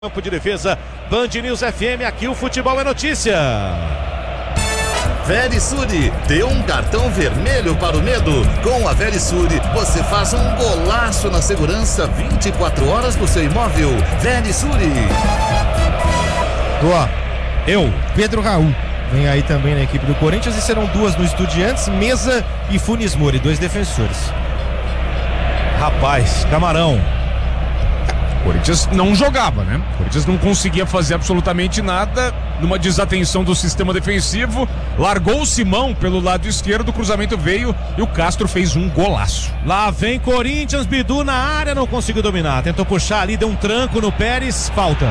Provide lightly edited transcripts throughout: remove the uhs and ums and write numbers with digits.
Campo de defesa, Band News FM, aqui o futebol é notícia. Verisure, dê um cartão vermelho para o medo. Com a Verisure, você faz um golaço na segurança 24 horas do seu imóvel. Verisure. Pedro Raul vem aí também na equipe do Corinthians e serão duas no Estudiantes, Meza e Funes Mori, dois defensores. Rapaz, Camarão. O Corinthians não jogava, né? O Corinthians não conseguia fazer absolutamente nada, numa desatenção do sistema defensivo, largou o Simão pelo lado esquerdo, o cruzamento veio e o Castro fez um golaço. Lá vem Corinthians, Bidu na área, não conseguiu dominar, tentou puxar ali, deu um tranco no Pérez, falta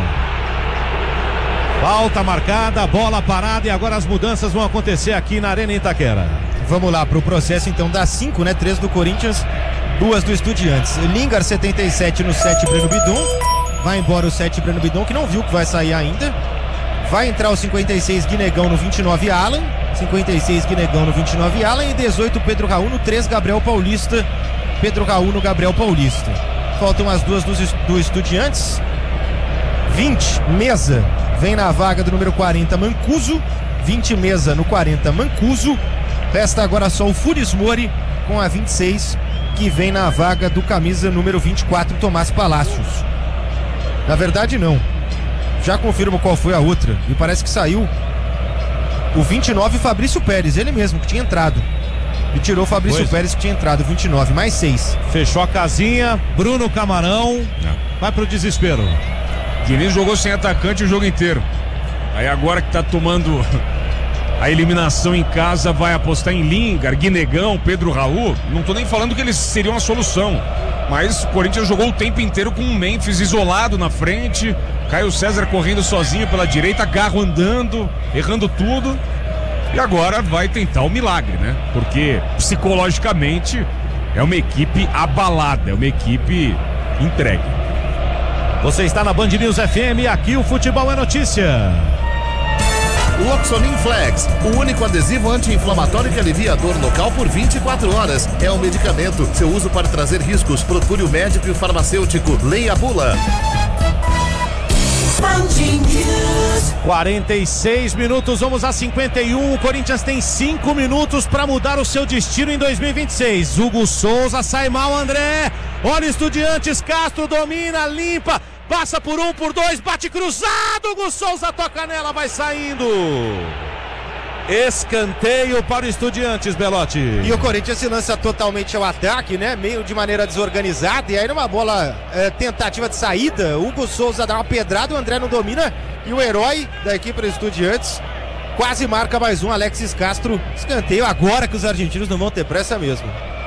marcada, bola parada e agora as mudanças vão acontecer aqui na Arena Itaquera. Vamos lá pro processo então das 5, né? 3 do Corinthians, 2 do Estudiantes. Lingard 77 no 7, Breno Bidon. Vai embora o 7, Breno Bidon, que não viu que vai sair ainda. Vai entrar o 56, Guinegão no 29, Alan. 56, Guinegão no 29, Alan. E 18, Pedro Raul no 3, Gabriel Paulista. Pedro Raul no Gabriel Paulista. Faltam as duas do Estudiantes. 20, Meza. Vem na vaga do número 40, Mancuso. 20, Meza no 40, Mancuso. Resta agora só o Funes Mori com a 26, que vem na vaga do camisa número 24, Tomás Palacios. Na verdade não, já confirmo qual foi a outra, e parece que saiu o 29, Fabrício Pérez, ele mesmo que tinha entrado, e tirou o Fabrício Pérez que tinha entrado, 29, mais 6. Fechou a casinha, Bruno Camarão vai pro desespero. Diniz jogou sem atacante o jogo inteiro, aí agora que tá tomando a eliminação em casa, vai apostar em Lingard, Guinegão, Pedro Raul. Não tô nem falando que eles seriam a solução, mas o Corinthians jogou o tempo inteiro com o Memphis isolado na frente, Caio César correndo sozinho pela direita, Garro andando, errando tudo, e agora vai tentar o milagre, né? Porque psicologicamente é uma equipe abalada, é uma equipe entregue. Você está na Band News FM, aqui o futebol é notícia. Loxonin Flex, o único adesivo anti-inflamatório que alivia a dor local por 24 horas. É um medicamento. Seu uso pode trazer riscos. Procure o médico e o farmacêutico. Leia a bula. 46 minutos, vamos a 51. O Corinthians tem 5 minutos para mudar o seu destino em 2026. Hugo Souza sai mal, André. Olha o Estudiantes, Castro domina, limpa. Passa por 1, por 2, bate cruzado, Hugo Souza toca nela, vai saindo. Escanteio para o Estudiantes, Belotti. E o Corinthians se lança totalmente ao ataque, né? Meio de maneira desorganizada. E aí numa bola, tentativa de saída, Hugo Souza dá uma pedrada, o André não domina. E o herói da equipe do Estudiantes quase marca mais um, Alexis Castro. Escanteio agora que os argentinos não vão ter pressa mesmo.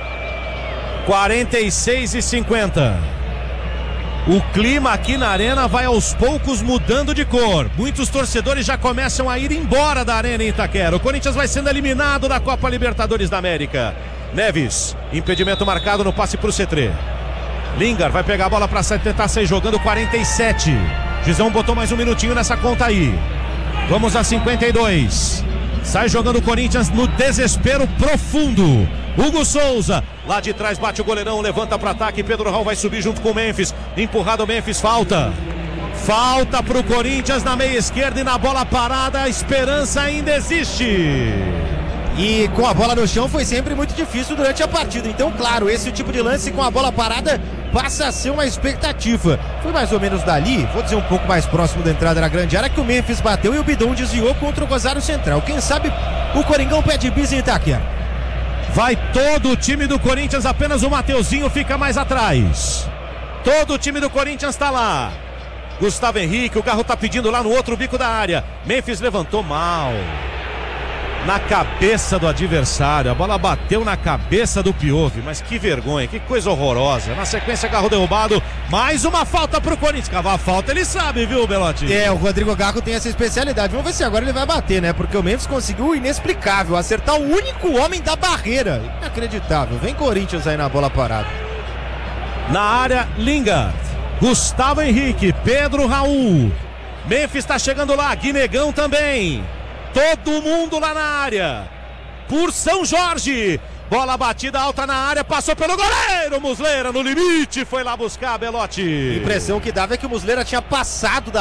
46:50. O clima aqui na arena vai aos poucos mudando de cor. Muitos torcedores já começam a ir embora da Arena Itaquera. O Corinthians vai sendo eliminado da Copa Libertadores da América. Neves, impedimento marcado no passe pro Cetré. Lingard vai pegar a bola para tentar sair jogando. 47. Gizão botou mais um minutinho nessa conta aí. Vamos a 52. Sai jogando o Corinthians no desespero profundo. Hugo Souza, lá de trás bate o goleirão, levanta para ataque, Pedro Raul vai subir junto com o Memphis, empurrado o Memphis, falta pro Corinthians na meia esquerda e na bola parada, a esperança ainda existe. E com a bola no chão foi sempre muito difícil durante a partida, então claro, esse tipo de lance com a bola parada passa a ser uma expectativa. Foi mais ou menos dali, vou dizer um pouco mais próximo da entrada da grande área, que o Memphis bateu e o Bidon desviou contra o Rosário Central. Quem sabe o Coringão pede bis em Itaquera. Vai todo o time do Corinthians, apenas o Mateuzinho fica mais atrás. Todo o time do Corinthians está lá. Gustavo Henrique, o Garro tá pedindo lá no outro bico da área. Memphis levantou mal. Na cabeça do adversário, a bola bateu na cabeça do Piove, mas que vergonha, que coisa horrorosa. Na sequência, Garro derrubado, mais uma falta pro Corinthians. Cavar a falta ele sabe, viu, Belotti? O Rodrigo Garro tem essa especialidade. Vamos ver se agora ele vai bater, né? Porque o Memphis conseguiu o inexplicável, acertar o único homem da barreira. Inacreditável. Vem Corinthians aí na bola parada. Na área, Lingard, Gustavo Henrique, Pedro Raul. Memphis tá chegando lá, Guinegão também. Todo mundo lá na área. Por São Jorge. Bola batida alta na área, passou pelo goleiro. Muslera no limite, foi lá buscar, Belotti. A impressão que dava é que o Muslera tinha passado da